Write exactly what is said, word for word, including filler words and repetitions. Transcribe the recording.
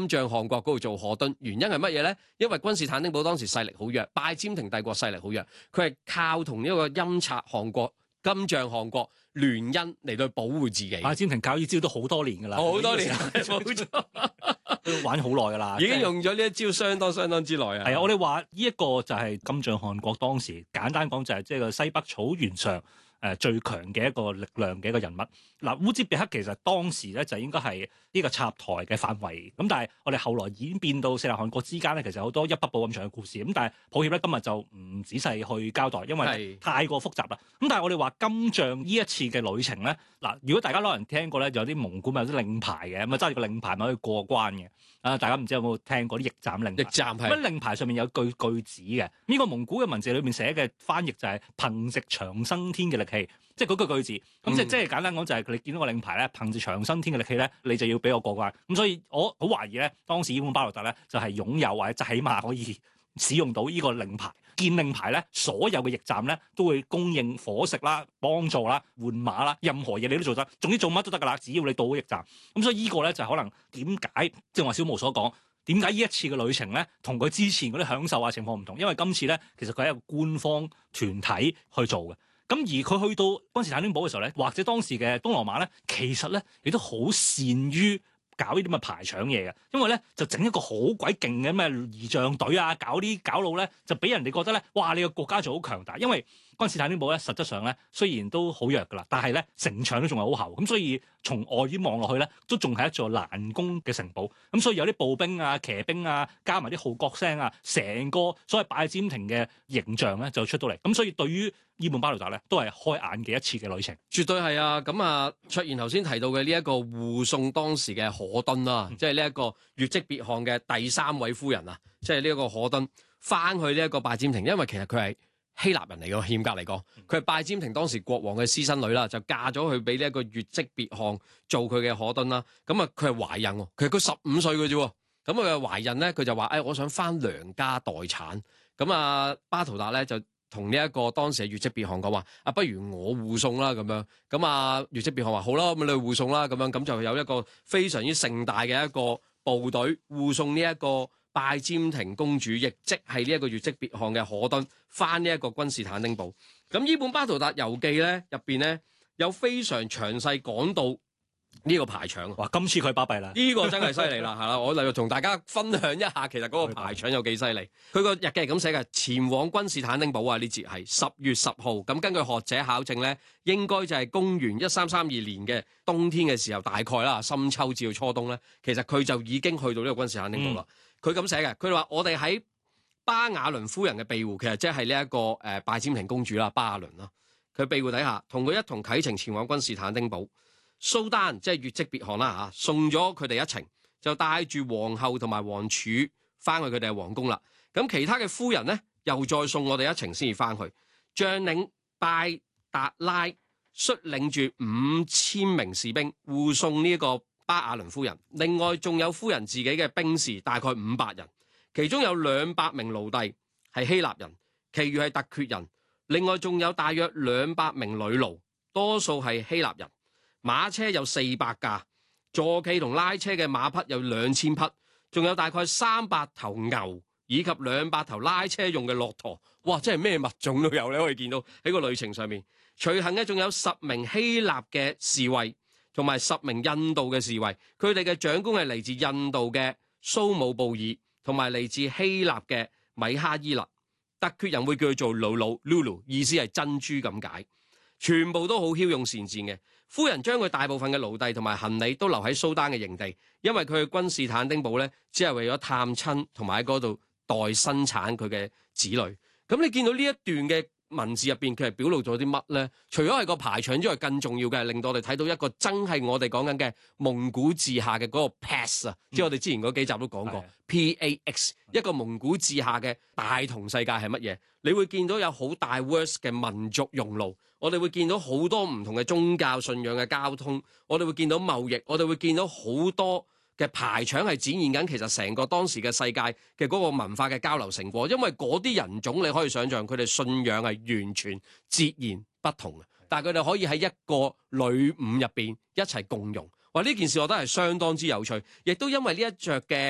金帳汗國嗰度做賀敦。原因係乜嘢咧？因為君士坦丁堡當時勢力好弱，拜占庭帝國勢力好弱，佢係靠同呢個陰賊汗國、金帳汗國聯姻嚟到保護自己。 拜占庭教呢招都好多年㗎啦， 好多年冇錯， 都玩好耐㗎啦， 已經用咗呢一招相當相當之耐啊。 係啊，我哋話呢一個就係金帳汗國當時簡單講就係即係個西北草原上誒最強嘅一個力量嘅一個人物。嗱，烏茲別克其實當時咧就應該係呢個插台嘅範圍，咁但係我哋後來演變到四大汗國之間咧，其實好多一北部咁長嘅故事，咁但係抱歉咧，今日就唔仔細去交代，因為太過複雜啦。咁但係我哋話金帳呢一次嘅旅程咧，嗱，如果大家可能聽過咧，有啲蒙古咪有啲令牌嘅，咁啊揸住個令牌咪可以過關嘅。啊，大家唔知有冇聽過啲驛站令牌？ 驛站係乜令牌上面有句句子嘅，呢個蒙古嘅文字裏面寫嘅翻譯就係憑藉長生天嘅力氣，即係嗰句句子。咁即係即係簡單講就係你見到個令牌咧，憑藉長生天嘅力氣咧，你就要俾我過關。咁所以我好懷疑咧，當時伊本巴魯特咧就係擁有或者起碼可以使用到呢個令牌。見令牌咧，所有嘅驛站咧都會供應伙食啦、幫助啦、換馬啦，任何嘢你都做得，總之做乜都得㗎啦，只要你到驛站。咁所以呢個咧就可能點解即係話小毛所講，點解呢一次嘅旅程咧同佢之前嗰啲享受啊情況唔同？因為今次咧其實佢係一個官方團體去做嘅。咁而佢去到君士坦丁堡嘅時候咧，或者當時嘅東羅馬咧，其實咧亦都好善於搞呢啲咁嘅排場嘢嘅，因為咧就整一個好鬼勁嘅咩儀仗隊啊，搞啲搞路咧，就俾人哋覺得咧，哇！你個國家就好強大，因為君士坦丁堡咧，實質上咧雖然都好弱噶啦，但係咧城牆都仲係好厚，咁所以從外邊望落去咧，都仲係一座難攻嘅城堡。咁所以有啲步兵啊、騎兵啊，加埋啲號角聲啊，成個所謂拜占庭嘅形象咧就出到嚟。咁所以對於伊本巴魯特咧，都係開眼嘅一次嘅旅程。 絕對係啊！咁啊，卓然頭先提到嘅呢一個護送當時嘅可敦啦，嗯、即係呢一個月積別汗嘅第三位夫人啊，即係呢一個可敦翻去呢一個拜占庭，因為其實佢係希臘人嚟嘅，嚴格嚟講，佢係拜占庭當時國王嘅私生女啦，就嫁咗去俾呢一個月積別汗做佢嘅可敦啦。咁啊，佢係懷孕喎，其實佢十五歲嘅啫。咁佢嘅懷孕咧，佢就話：誒、哎，我想翻娘家待產。咁啊，巴圖達咧就同呢一個當時嘅月積別汗講話：啊，不如我護送啦咁樣。咁啊，月積別汗話：好啦，咁你去護送啦。咁樣咁就有一個非常之盛大嘅一個部隊護送呢一個拜占庭公主，亦即係呢一個月積別汗嘅可敦，翻呢一個君士坦丁堡。咁伊本巴圖達遊記咧入邊咧有非常詳細講到呢個排場。 哇！今次佢巴閉啦， 呢個真係犀利啦，係啦，我嚟同大家分享一下，其實嗰個排場有幾犀利。佢個日記係咁寫嘅：前往君士坦丁堡啊，呢節係十月十號。咁根據學者考證咧，應該就係公元一三三二年嘅冬天嘅時候，大概啦，深秋至到初冬咧，其實佢就已經去到呢個君士坦丁堡啦。佢咁寫嘅，佢話我哋喺巴雅倫夫人嘅庇護，其實即係呢一個誒、呃、拜占庭公主啦，巴雅倫啦，佢庇護底下，同佢一同啟程前往君士坦丁堡。蘇丹即係月積別汗啦嚇，送咗佢哋一程，就帶住皇后同埋王儲翻去佢哋嘅皇宮啦。咁其他嘅夫人咧，又再送我哋一程先至翻去。將領拜達拉率領住五千名士兵護送呢一個巴雅倫夫人，另外仲有夫人自己嘅兵士大概五百人，其中有兩百名奴隸係希臘人，其餘係突厥人。另外仲有大約兩百名女奴，多數係希臘人。馬車有四百架，坐騎同拉車嘅馬匹有兩千匹，仲有大概三百頭牛以及兩百頭拉車用嘅駱駝。哇！真係咩物種都有，你可以見到喺個旅程上面。隨行嘅仲有十名希臘嘅侍衛，同埋十名印度嘅侍衛。佢哋嘅長官係嚟自印度嘅蘇姆布爾，同埋嚟自希臘嘅米哈伊勒。突厥人會叫佢做魯魯 Lulu， 意思係珍珠咁解。全部都好驍勇善戰嘅。夫人將佢大部分嘅奴隸同埋行李都留喺蘇丹嘅營地，因為佢去君士坦丁堡咧，只係為咗探親同埋喺嗰度代生產佢嘅子女。咁你見到呢一段嘅文字入邊，佢係表露咗啲乜咧？除咗係個排場之外，更重要嘅係令到我哋睇到一個真係我哋講緊嘅蒙古治下嘅嗰個 pax 啊、嗯，即係我哋之前嗰幾集都講過 P A X， 一個蒙古治下嘅大同世界係乜嘢？你會見到有好大 diverse 嘅民族熔爐，我哋會見到好多唔同嘅宗教信仰嘅交通，我哋會見到貿易，我哋會見到好多嘅排場係展現緊其實成個當時嘅世界嘅嗰個文化嘅交流成果，因為嗰啲人種你可以想象佢哋信仰係完全截然不同嘅，但係佢哋可以喺一個旅伍入邊一齊共融。哇！呢件事我覺得係相當之有趣，亦都因為呢一著嘅